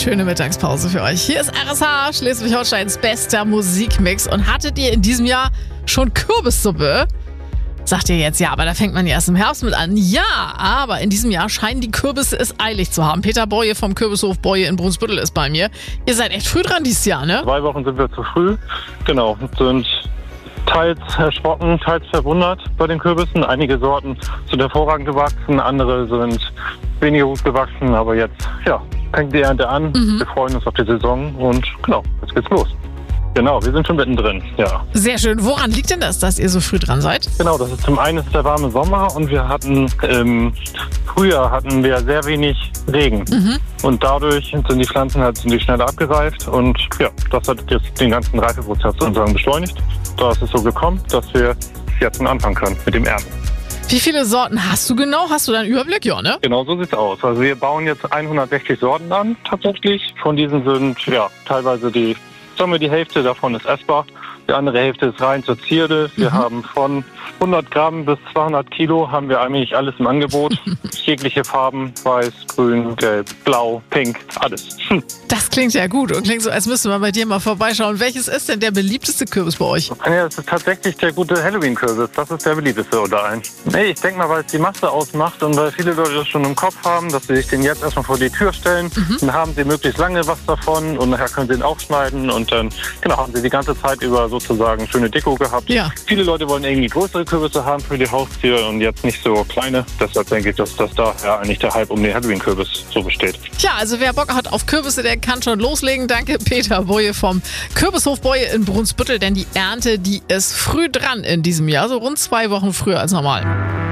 schöne Mittagspause für euch. Hier ist RSH, Schleswig-Holsteins bester Musikmix. Und hattet ihr in diesem Jahr schon Kürbissuppe? Sagt ihr jetzt, ja, aber da fängt man ja erst im Herbst mit an. Ja, aber in diesem Jahr scheinen die Kürbisse es eilig zu haben. Peter Boye vom Kürbishof Boye in Brunsbüttel ist bei mir. Ihr seid echt früh dran dieses Jahr, ne? 2 Wochen sind wir zu früh. Genau, sind teils erschrocken, teils verwundert bei den Kürbissen. Einige Sorten sind hervorragend gewachsen, andere sind weniger gut gewachsen. Aber jetzt, ja, fängt die Ernte an. Wir freuen uns auf die Saison und genau, jetzt geht's los. Genau, wir sind schon mittendrin, ja. Sehr schön. Woran liegt denn das, dass ihr so früh dran seid? Genau, das ist zum einen der warme Sommer und wir hatten Frühjahr hatten wir sehr wenig Regen. Und dadurch sind die Pflanzen sind die schneller abgereift und ja, das hat jetzt den ganzen Reifeprozess sozusagen beschleunigt. Da ist es so gekommen, dass wir jetzt anfangen können mit dem Ernten. Wie viele Sorten hast du genau? Hast du da einen Überblick? Ja, ne? Genau, so sieht's aus. Also wir bauen jetzt 160 Sorten an, tatsächlich. Von diesen sind ja teilweise die Hälfte davon ist essbar, die andere Hälfte ist rein zur Zierde. Wir haben von 100 Gramm bis 200 Kilo haben wir eigentlich alles im Angebot. Jegliche Farben, weiß, grün, gelb, blau, pink, alles. Das klingt ja gut und klingt so, als müsste man bei dir mal vorbeischauen. Welches ist denn der beliebteste Kürbis bei euch? Ja, das ist tatsächlich der gute Halloween-Kürbis. Das ist der beliebteste unter allen. Nee, ich denke mal, weil es die Masse ausmacht und weil viele Leute das schon im Kopf haben, dass sie sich den jetzt erstmal vor die Tür stellen. Dann haben sie möglichst lange was davon und nachher können sie ihn aufschneiden und dann genau, haben sie die ganze Zeit über sozusagen schöne Deko gehabt. Ja. Viele Leute wollen irgendwie größere Kürbisse haben für die Haustür und jetzt nicht so kleine. Deshalb denke ich, dass da ja eigentlich der Hype um den Halloween-Kürbis so besteht. Tja, also wer Bock hat auf Kürbisse, der kann schon loslegen. Danke Peter Boye vom Kürbishof Boye in Brunsbüttel, denn die Ernte, die ist früh dran in diesem Jahr, so rund 2 Wochen früher als normal.